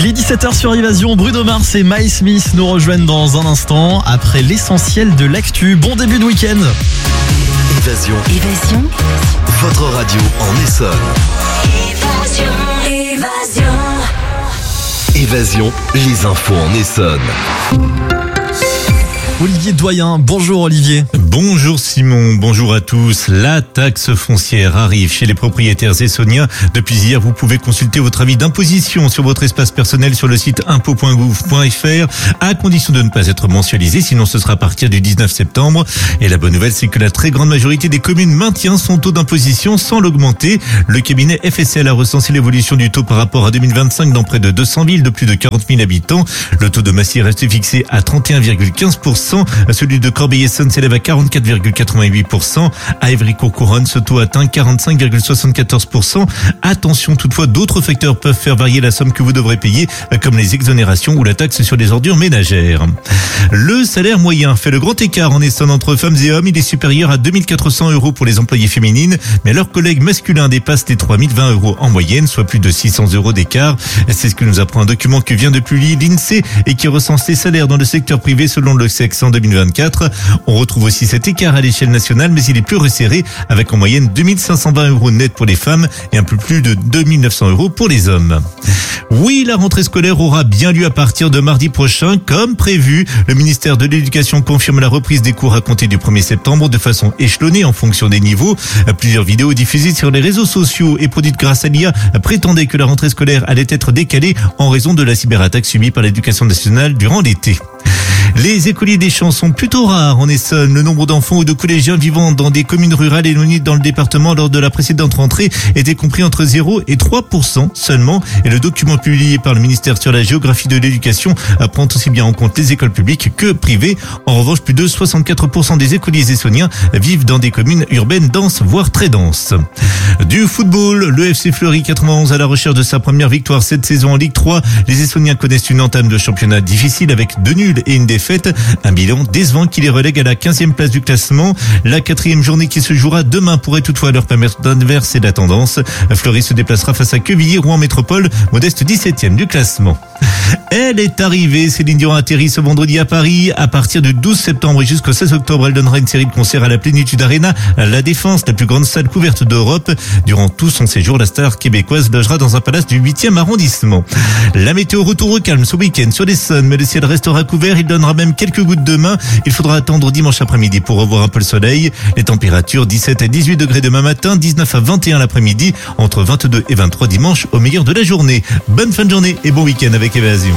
Il est 17h sur Évasion. Bruno Mars et My Smith nous rejoignent dans un instant après l'essentiel de l'actu. Bon début de week-end. Évasion. Votre radio en Essonne. Évasion, les infos en Essonne. Olivier Doyen, bonjour Olivier. Bonjour Simon, bonjour à tous. La taxe foncière arrive chez les propriétaires essonniens. Depuis hier, vous pouvez consulter votre avis d'imposition sur votre espace personnel sur le site impôt.gouv.fr à condition de ne pas être mensualisé, sinon ce sera à partir du 19 septembre. Et la bonne nouvelle, c'est que la très grande majorité des communes maintient son taux d'imposition sans l'augmenter. Le cabinet FSL a recensé l'évolution du taux par rapport à 2025 dans près de 200 villes de plus de 40 000 habitants. Le taux de Massy reste fixé à 31,15%. Celui de Corbeil-Essonnes s'élève à 44,88%. À Évry-Courcouronnes, ce taux atteint 45,74%. Attention toutefois, d'autres facteurs peuvent faire varier la somme que vous devrez payer, comme les exonérations ou la taxe sur les ordures ménagères. Le salaire moyen fait le grand écart en Essonne entre femmes et hommes. Il est supérieur à 2400 € pour les employées féminines, mais leurs collègues masculins dépassent les 3020 € en moyenne, soit plus de 600 € d'écart. C'est ce que nous apprend un document que vient de publier l'INSEE et qui recense les salaires dans le secteur privé selon le sexe en 2024. On retrouve aussi cet écart à l'échelle nationale, mais il est plus resserré avec en moyenne 2520 € net pour les femmes et un peu plus de 2900 € pour les hommes. Oui, la rentrée scolaire aura bien lieu à partir de mardi prochain, comme prévu. Le ministère de l'Éducation confirme la reprise des cours à compter du 1er septembre de façon échelonnée en fonction des niveaux. Plusieurs vidéos diffusées sur les réseaux sociaux et produites grâce à l'IA prétendaient que la rentrée scolaire allait être décalée en raison de la cyberattaque subie par l'Éducation nationale durant l'été. Les écoliers des champs sont plutôt rares en Essonne. Le nombre d'enfants ou de collégiens vivant dans des communes rurales éloignées dans le département lors de la précédente rentrée était compris entre 0 et 3% seulement. Et le document publié par le ministère sur la géographie de l'éducation prend aussi bien en compte les écoles publiques que privées. En revanche, plus de 64% des écoliers essonniens vivent dans des communes urbaines denses, voire très denses. Du football, le FC Fleury 91 à la recherche de sa première victoire cette saison en Ligue 3. Les Essonniens connaissent une entame de championnat difficile avec 2 nuls et une défaite. Un bilan décevant qui les relègue à la 15e place du classement. La 4e journée qui se jouera demain pourrait toutefois leur permettre d'inverser la tendance. Fleury se déplacera face à Quevilly, Rouen Métropole, modeste 17e du classement. Elle est arrivée, Céline Dion atterrit ce vendredi à Paris. À partir du 12 septembre et jusqu'au 16 octobre, elle donnera une série de concerts à la Plénitude Arena, La Défense, la plus grande salle couverte d'Europe. Durant tout son séjour, la star québécoise logera dans un palace du 8e arrondissement. La météo retour au calme ce week-end sur l'Essonne, mais le ciel restera couvert. Il donnera même quelques gouttes de main. Il faudra attendre dimanche après-midi pour revoir un peu le soleil. Les températures 17 à 18 degrés demain matin, 19 à 21 l'après-midi, entre 22 et 23 dimanche au meilleur de la journée. Bonne fin de journée et bon week-end avec Évasion.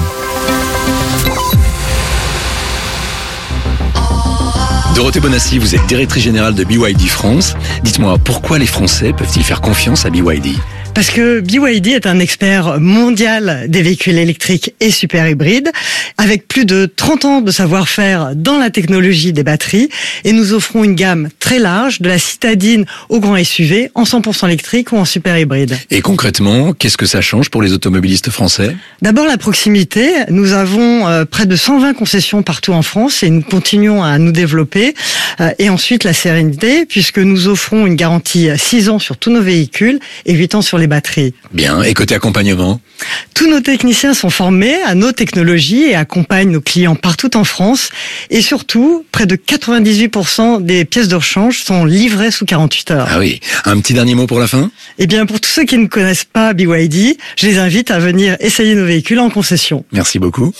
Dorothée Bonassi, vous êtes directrice générale de BYD France. Dites-moi, pourquoi les Français peuvent-ils faire confiance à BYD ? Parce que BYD est un expert mondial des véhicules électriques et super hybrides, avec plus de 30 ans de savoir-faire dans la technologie des batteries, et nous offrons une gamme très large, de la citadine au grand SUV, en 100% électrique ou en super hybride. Et concrètement, qu'est-ce que ça change pour les automobilistes français ? D'abord la proximité. Nous avons près de 120 concessions partout en France et nous continuons à nous développer. Et ensuite la sérénité, puisque nous offrons une garantie 6 ans sur tous nos véhicules et 8 ans sur les batteries. Bien, et côté accompagnement ? Tous nos techniciens sont formés à nos technologies et accompagnent nos clients partout en France. Et surtout, près de 98% des pièces de rechange sont livrées sous 48 heures. Ah oui, un petit dernier mot pour la fin ? Eh bien, pour tous ceux qui ne connaissent pas BYD, je les invite à venir essayer nos véhicules en concession. Merci beaucoup.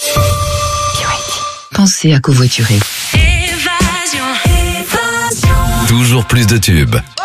Pensez à covoiturer. Toujours plus de tubes.